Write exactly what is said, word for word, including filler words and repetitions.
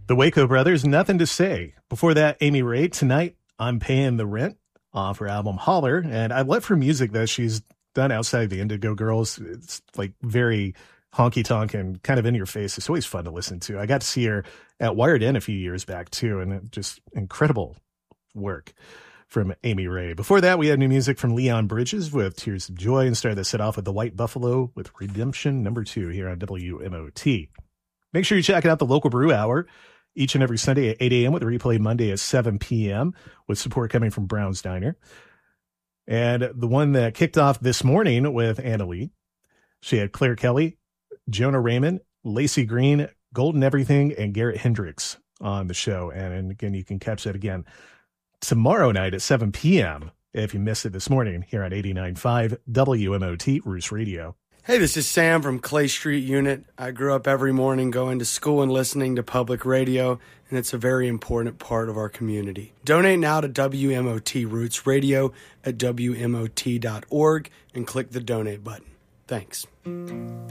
The Waco Brothers, Nothing to Say. Before that, Amy Ray, Tonight, I'm Paying the Rent, off her album Holler. And I love her music that she's done outside the Indigo Girls. It's like very honky tonk and kind of in your face. It's always fun to listen to. I got to see her at Wired In a few years back too, and it just incredible work from Amy Ray. Before that, we had new music from Leon Bridges with Tears of Joy, and started the set off with The White Buffalo with Redemption number two here on W M O T. Make sure you check out the Local Brew Hour each and every Sunday at eight a.m. with a replay Monday at seven p.m. with support coming from Brown's Diner. And the one that kicked off this morning with Anna Lee, she had Claire Kelly, Jonah Raymond, Lacey Green, Golden Everything, and Garrett Hendricks on the show. And, and again, you can catch that again tomorrow night at seven p.m. if you missed it this morning here on eighty-nine point five W M O T Roost Radio. Hey, this is Sam from Clay Street Unit. I grew up every morning going to school and listening to public radio, and it's a very important part of our community. Donate now to W M O T Roots Radio at W M O T dot org and click the donate button. Thanks.